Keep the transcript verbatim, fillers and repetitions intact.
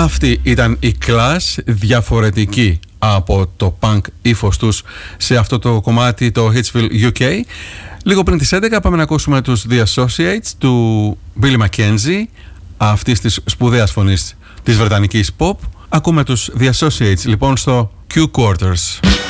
Αυτή ήταν η Clash, διαφορετική από το punk ύφος τους σε αυτό το κομμάτι, το Hitsville γιου κέι. Λίγο πριν τις έντεκα πάμε να ακούσουμε τους The Associates του Billy Mackenzie, αυτής της σπουδαίας φωνής της βρετανικής pop. Ακούμε τους The Associates λοιπόν στο Q Quarters.